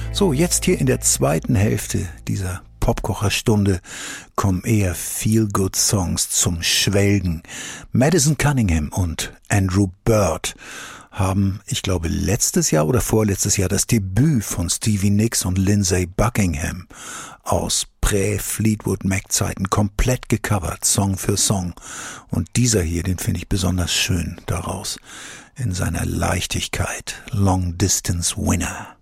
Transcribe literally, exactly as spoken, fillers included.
So, jetzt hier in der zweiten Hälfte dieser Popkocherstunde kommen eher Feel-Good-Songs zum Schwelgen. Madison Cunningham und Andrew Bird haben, ich glaube, letztes Jahr oder vorletztes Jahr das Debüt von Stevie Nicks und Lindsey Buckingham aus Prä-Fleetwood Mac-Zeiten komplett gecovert, Song für Song. Und dieser hier, den finde ich besonders schön daraus, in seiner Leichtigkeit. Long Distance Winner.